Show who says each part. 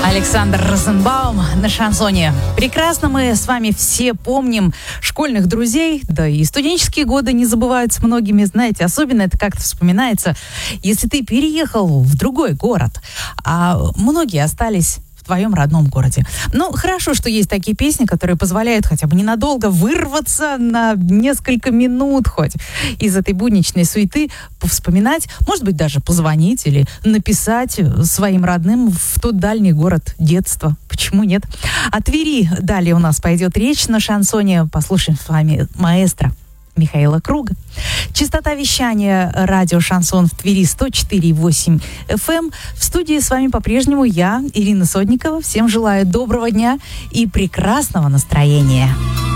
Speaker 1: Александр Розенбаум на шансоне. Прекрасно мы с вами все помним школьных друзей, да и студенческие годы не забываются многими, знаете, особенно это как-то вспоминается, если ты переехал в другой город, а многие остались в твоем родном городе. Ну, хорошо, что есть такие песни, которые позволяют хотя бы ненадолго вырваться на несколько минут хоть из этой будничной суеты, повспоминать, может быть, даже позвонить или написать своим родным в тот дальний город детства. Почему нет? О Твери далее у нас пойдет речь на шансоне. Послушаем с вами маэстро Михаила Круга. Частота вещания радио «Шансон» в Твери 104,8 FM. В студии с вами по-прежнему я, Ирина Сотникова. Всем желаю доброго дня и прекрасного настроения.